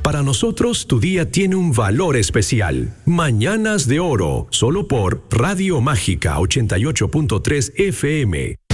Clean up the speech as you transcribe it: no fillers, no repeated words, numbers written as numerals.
Para nosotros tu día tiene un valor especial. Mañanas de Oro, solo por Radio Mágica 88.3 FM.